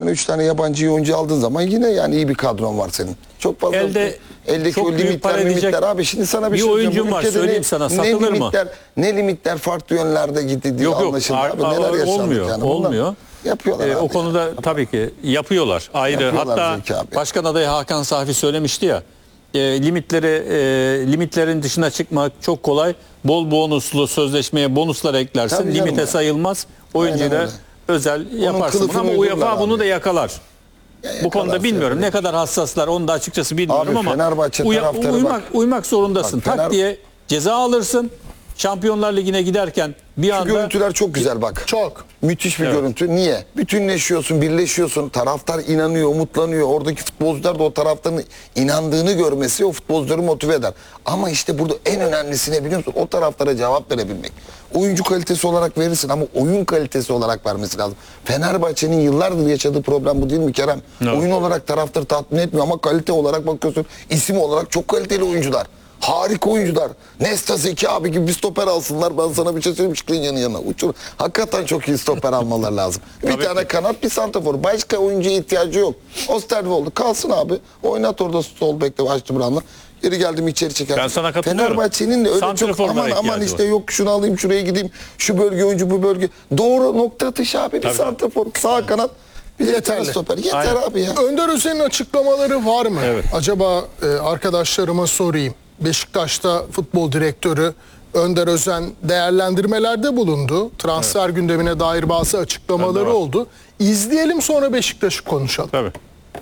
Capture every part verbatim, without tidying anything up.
tane üç tane yabancı oyuncu aldığın zaman yine yani iyi bir kadron var senin. Çok fazla Elde eldeki çok o büyük limitler, para edecek limitler abi şimdi sana bir, bir şey söyleyeceğim. oyuncum Bu var, ülkede söyleyeyim ne- sana, ne satılır mı? limitler, ne limitler farklı yönlerde gitti diye Yok yok anlaşıldı ar- abi. ar- Neler yaşandı olmuyor. yani. Bunlar Olmuyor. Yapıyorlar Ee, abi. o konuda tabii ki yapıyorlar. Ayrı. Yapıyorlar Hatta Zeki abi. Başkan adayı Hakan Safi söylemişti ya. E, limitleri e, limitlerin dışına çıkmak çok kolay. Bol bonuslu sözleşmeye bonuslar eklersin. Tabii canım Limite ya. sayılmaz. Oyuncuya Aynen öyle. özel yaparsın bunu. kılıfını Ama uydururlar UEFA bunu abi. da yakalar. Ya Bu konuda yakalarsa bilmiyorum yani. ne kadar hassaslar onu da açıkçası bilmiyorum Abi ama Fenerbahçe uya- taraftarı uymak, bak. uymak zorundasın. Bak, Fener- Tak diye ceza alırsın. Şampiyonlar Ligi'ne giderken bir Şu anda görüntüler çok güzel bak. Çok. Müthiş bir Evet. görüntü. Niye? Bütünleşiyorsun, birleşiyorsun. Taraftar inanıyor, umutlanıyor. Oradaki futbolcular da o taraftarın inandığını görmesi o futbolcuları motive eder. Ama işte burada en önemlisi ne biliyor musun? O taraftara cevap verebilmek. Oyuncu kalitesi olarak verirsin ama oyun kalitesi olarak vermesi lazım. Fenerbahçe'nin yıllardır yaşadığı problem bu değil mi Kerem? Evet. Oyun olarak taraftarı tatmin etmiyor ama kalite olarak bakıyorsun. İsim olarak çok kaliteli oyuncular. Harika oyuncular. Nesta Zeki abi gibi bir stoper alsınlar. Ben sana bir şey söyleyeyim çıkın yanı yana. Uçur. Hakikaten çok iyi stoper almaları lazım. Bir Tabii tane ki. kanat bir santrafor. Başka oyuncuya ihtiyacı yok. Osterwolde kalsın abi. Oynat orada sol bekle açtı Brown'la. Geri geldim içeri çeker. Ben sana katılıyorum. Fenerbahçe'nin de öyle çok Santraforlara aman aman ihtiyacı işte var. yok şunu alayım şuraya gideyim. Şu bölge oyuncu bu bölge. Doğru nokta atışı abi. Bir Tabii. santrafor sağ kanat. Bir de Yeterli. yeterli stoper. Yeter Aynen. abi ya. Önder Özen'in açıklamaları var mı? Evet. Acaba e, arkadaşlarıma sorayım. Beşiktaş'ta futbol direktörü Önder Özen değerlendirmelerde bulundu. Transfer gündemine dair bazı açıklamaları var. oldu. İzleyelim sonra Beşiktaş'ı konuşalım. tabii.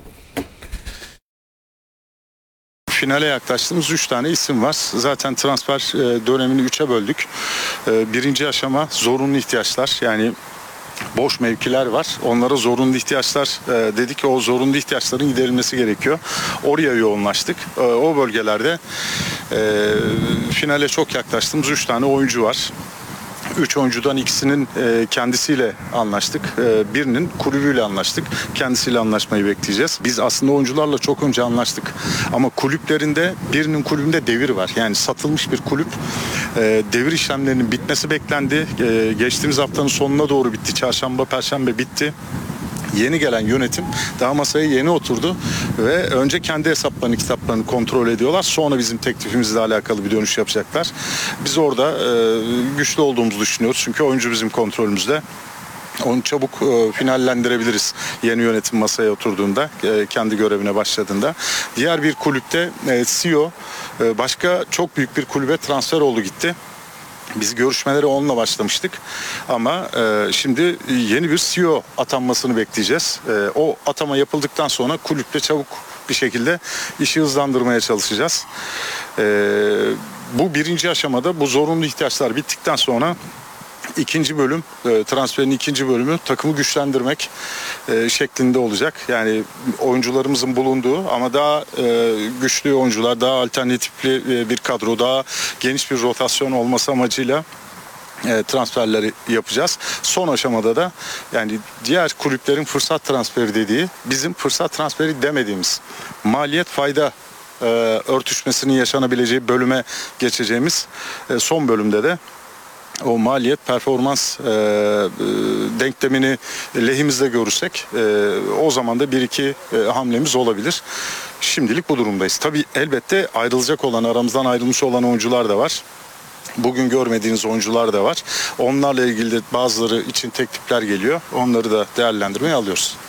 Finale yaklaştığımız üç tane isim var. Zaten transfer e, dönemini üçe böldük. E, Birinci aşama zorunlu ihtiyaçlar. Yani boş mevkiler var. Onlara zorunlu ihtiyaçlar e, dedik ki o zorunlu ihtiyaçların giderilmesi gerekiyor. Oraya yoğunlaştık. E, o bölgelerde e, finale çok yaklaştığımız üç tane oyuncu var. Üç oyuncudan ikisinin e, kendisiyle anlaştık. E, birinin kulübüyle anlaştık. Kendisiyle anlaşmayı bekleyeceğiz. Biz aslında oyuncularla çok önce anlaştık. Ama kulüplerinde birinin kulübünde devir var. Yani satılmış bir kulüp. E, devir işlemlerinin bitmesi beklendi. E, geçtiğimiz haftanın sonuna doğru bitti. Çarşamba, Perşembe bitti. Yeni gelen yönetim daha masaya yeni oturdu ve önce kendi hesaplarını kitaplarını kontrol ediyorlar. Sonra bizim teklifimizle alakalı bir dönüş yapacaklar. Biz orada e, güçlü olduğumuzu düşünüyoruz. Çünkü oyuncu bizim kontrolümüzde. Onu çabuk e, finallendirebiliriz yeni yönetim masaya oturduğunda, e, kendi görevine başladığında. Diğer bir kulüpte e, C E O e, başka çok büyük bir kulübe transfer oldu gitti. Biz görüşmelere onunla başlamıştık ama e, şimdi yeni bir C E O atanmasını bekleyeceğiz. E, o atama yapıldıktan sonra kulüple çabuk bir şekilde işi hızlandırmaya çalışacağız. E, bu birinci aşamada bu zorunlu ihtiyaçlar bittikten sonra İkinci bölüm, e, transferin ikinci bölümü takımı güçlendirmek e, şeklinde olacak. Yani oyuncularımızın bulunduğu ama daha e, güçlü oyuncular, daha alternatifli e, bir kadro, daha geniş bir rotasyon olması amacıyla e, transferleri yapacağız. Son aşamada da yani diğer kulüplerin fırsat transferi dediği, bizim fırsat transferi demediğimiz maliyet fayda e, örtüşmesinin yaşanabileceği bölüme geçeceğimiz e, son bölümde de o maliyet performans e, e, denklemini lehimizde görürsek e, o zaman da bir iki e, hamlemiz olabilir. Şimdilik bu durumdayız. Tabii elbette ayrılacak olan, aramızdan ayrılmış olan oyuncular da var. Bugün görmediğiniz oyuncular da var. Onlarla ilgili de bazıları için teklifler geliyor. Onları da değerlendirmeye alıyoruz.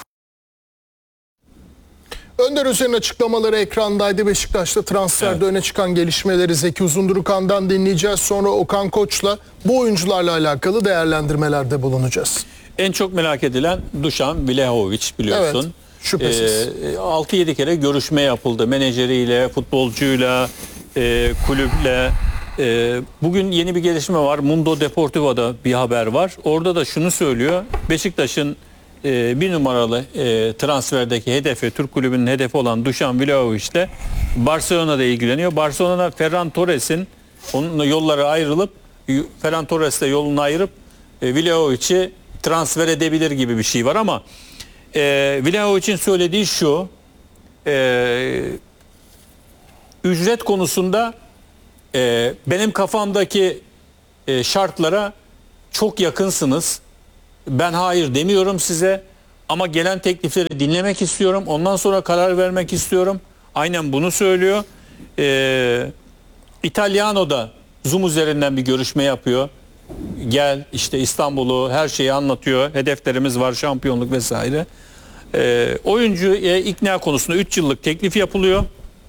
Önder Özen'in açıklamaları ekrandaydı. Beşiktaş'ta transferde Evet. öne çıkan gelişmeleri Zeki Uzundurukan'dan dinleyeceğiz. Sonra Okan Koç'la bu oyuncularla alakalı değerlendirmelerde bulunacağız. En çok merak edilen Dušan Vlahović biliyorsun. Evet, şüphesiz. Ee, altı yedi kere görüşme yapıldı. Menajeriyle, futbolcuyla, e, kulüple. E, bugün yeni bir gelişme var. Mundo Deportivo'da bir haber var. Orada da şunu söylüyor. Beşiktaş'ın e, bir numaralı e, transferdeki hedefi, Türk kulübünün hedefi olan Dušan Vlahović ile Barcelona'da ilgileniyor. Barcelona Ferran Torres'in onunla yolları ayrılıp Ferran Torres'le yolunu ayırıp e, Vlahović'i transfer edebilir gibi bir şey var ama e, Vlahović'in söylediği şu, e, ücret konusunda e, benim kafamdaki e, şartlara çok yakınsınız. Ben hayır demiyorum size Ama gelen teklifleri dinlemek istiyorum. Ondan sonra karar vermek istiyorum. Aynen bunu söylüyor. Ee, İtalyano da Zoom üzerinden bir görüşme yapıyor. Gel işte İstanbul'u, her şeyi anlatıyor. Hedeflerimiz var, şampiyonluk vesaire. Ee, oyuncuya ikna konusunda üç yıllık teklif yapılıyor.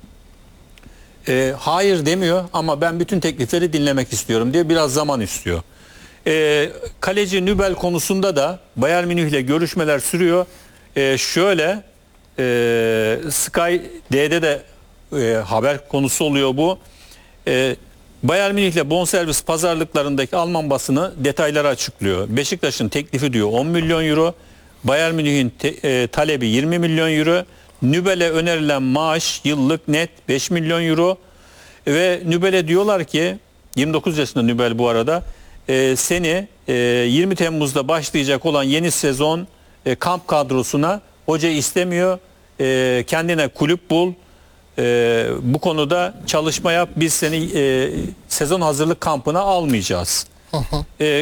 Ee, hayır demiyor ama ben bütün teklifleri dinlemek istiyorum diye biraz zaman istiyor. Ee, kaleci Nübel konusunda da Bayern Münih ile görüşmeler sürüyor. Ee, şöyle e, Sky D'de de e, haber konusu oluyor bu. E, Bayern Münih ile bonservis pazarlıklarındaki Alman basını detayları açıklıyor. Beşiktaş'ın teklifi diyor on milyon euro. Bayern Münih'in te, e, talebi yirmi milyon euro. Nübel'e önerilen maaş yıllık net beş milyon euro. Ve Nübel'e diyorlar ki, yirmi dokuz yaşında Nübel bu arada, e, seni e, yirmi Temmuz'da başlayacak olan yeni sezon e, kamp kadrosuna hoca istemiyor. E, kendine kulüp bul. E, bu konuda çalışma yap. Biz seni e, sezon hazırlık kampına almayacağız. E,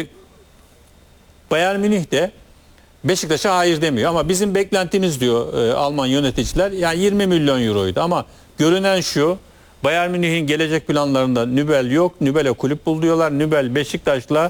Bayern Münih de Beşiktaş'a hayır demiyor ama bizim beklentimiz diyor e, Alman yöneticiler, yani yirmi milyon euroydu ama görünen şu: Bayern Münih'in gelecek planlarında Nübel yok. Nübel'e kulüp bul diyorlar. Nübel Beşiktaş'la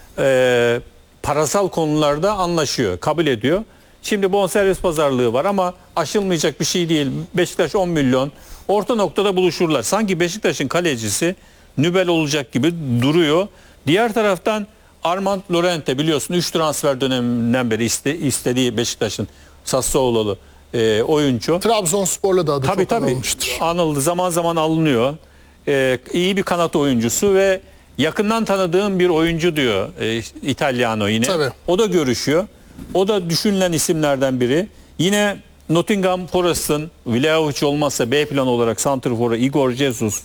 e, parasal konularda anlaşıyor, kabul ediyor. Şimdi bonservis pazarlığı var ama aşılmayacak bir şey değil. Beşiktaş on milyon. Orta noktada buluşurlar. Sanki Beşiktaş'ın kalecisi Nübel olacak gibi duruyor. Diğer taraftan Armand Lorente, biliyorsun üç transfer döneminden beri iste, istediği Beşiktaş'ın Sassuolo'lu e, oyuncu. Trabzonspor'la da adı Tabii çok tabii anılmıştır. anıldı, zaman zaman alınıyor. Ee, iyi bir kanat oyuncusu ve yakından tanıdığım bir oyuncu diyor e, İtalyano yine. Tabii. O da görüşüyor. O da düşünülen isimlerden biri. Yine Nottingham Forest'ın Vlahovic olmazsa B plan olarak santrforu Igor Jesus,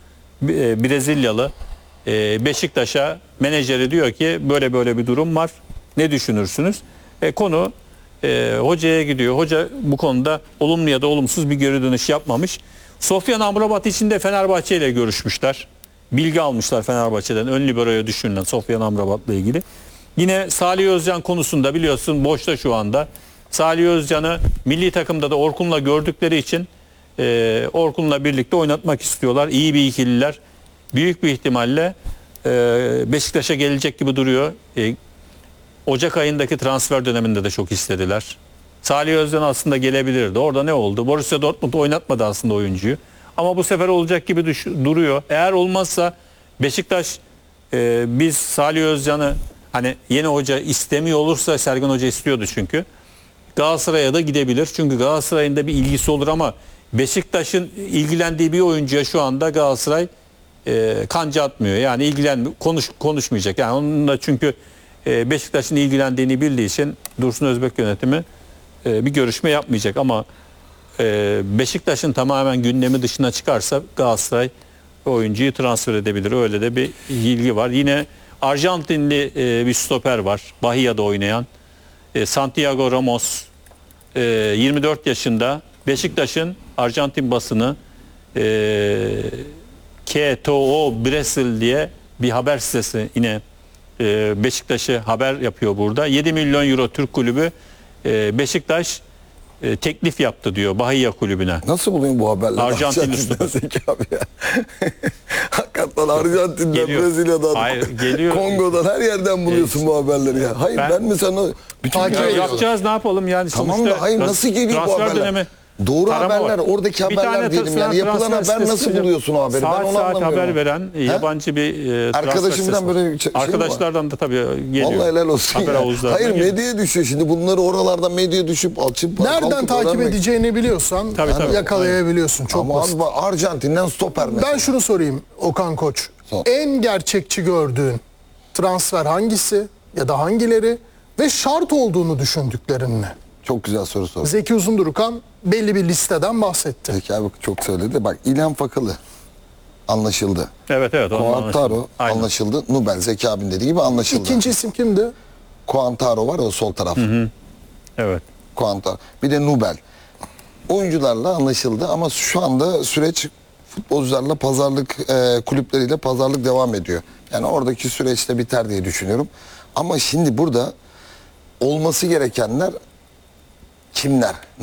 e, Brezilyalı, e, Beşiktaş'a menajeri diyor ki böyle böyle bir durum var. Ne düşünürsünüz? E, konu e, hocaya gidiyor. Hoca bu konuda olumlu ya da olumsuz bir geri dönüş yapmamış. Sofyan Amrabat için de Fenerbahçe ile görüşmüşler. Bilgi almışlar Fenerbahçe'den ön liberoya düşünülen Sofyan Amrabat'la ilgili. Yine Salih Özcan konusunda biliyorsun boşta şu anda. Salih Özcan'ı milli takımda da Orkun'la gördükleri için e, Orkun'la birlikte oynatmak istiyorlar. İyi bir ikililer. Büyük bir ihtimalle e, Beşiktaş'a gelecek gibi duruyor. E, Ocak ayındaki transfer döneminde de çok istediler. Salih Özcan aslında gelebilirdi. Orada ne oldu? Borussia Dortmund oynatmadı aslında oyuncuyu. Ama bu sefer olacak gibi düş- duruyor. Eğer olmazsa Beşiktaş e, biz Salih Özcan'ı, hani yeni hoca istemiyor olursa, Sergen Hoca istiyordu çünkü, Galatasaray'a da gidebilir. Çünkü Galatasaray'ın da bir ilgisi olur ama Beşiktaş'ın ilgilendiği bir oyuncuya şu anda Galatasaray e, kanca atmıyor. Yani ilgilen konuş konuşmayacak. Yani onunla, çünkü e, Beşiktaş'ın ilgilendiğini bildiği için Dursun Özbek yönetimi e, bir görüşme yapmayacak ama e, Beşiktaş'ın tamamen gündemi dışına çıkarsa Galatasaray oyuncuyu transfer edebilir. Öyle de bir ilgi var. Yine Arjantinli e, bir stoper var. Bahia'da oynayan e, Santiago Ramos, e, yirmi dört yaşında. Beşiktaş'ın Arjantin basını e, K T O Brasil diye bir haber sitesi yine e, Beşiktaş'ı haber yapıyor burada. yedi milyon euro Türk kulübü e, Beşiktaş e, teklif yaptı diyor Bahia kulübüne. Nasıl buluyorsun bu haberleri? Arjantinli Arjantin'den Zeki abi ya. Hakikaten Arjantin'den, Geliyor. Brezilya'dan, Hayır, geliyor. Kongo'dan her yerden buluyorsun bu haberleri ya. Hayır ben, Ben- mi sana bütün Takip dünya- ediyorum. Yapacağız, ne yapalım yani, Tamam sonuçta da hayır, nasıl geliyor bu transfer haberler? dönemi, Doğru tarama haberler, var. oradaki Bir haberler tane diyelim yani. Yapılan transfer haber nasıl sitesi- buluyorsun o haberi? Saat Ben onu saat anlamıyorum. haber veren yabancı bir e, transfer Arkadaşımdan sitesi var. böyle bir şey mi var? Arkadaşlardan da tabii geliyor. Vallahi helal olsun Haber ya. havuzlarına Hayır geliyor. medyaya düşüyor şimdi. Bunları oralardan medyaya düşüp açıp Nereden kalkıp takip öğrenmek. edeceğini biliyorsan Tabii, tabii. yakalayabiliyorsun. Çok Ama basit. abi bak, Arjantin'den stoper mesela. Ben şunu sorayım Okan Koç. Sor. En gerçekçi gördüğün transfer hangisi ya da hangileri ve şart olduğunu düşündüklerin ne? Çok güzel soru sor. Zeki Uzundurukan belli bir listeden bahsetti. Zeki abi çok söyledi. Bak İlhan Fakalı anlaşıldı. Evet evet. ondan Koantaro anlaşıldı. Aynen. anlaşıldı. Nubel Zeki abinin dediği gibi anlaşıldı. İkinci isim kimdi? Koantaro var ya, o sol taraf. Evet. Koantaro. Bir de Nubel. Oyuncularla anlaşıldı ama şu anda süreç futbolcularla pazarlık e, kulüpleriyle pazarlık devam ediyor. Yani oradaki süreçte biter diye düşünüyorum. Ama şimdi burada olması gerekenler kimler?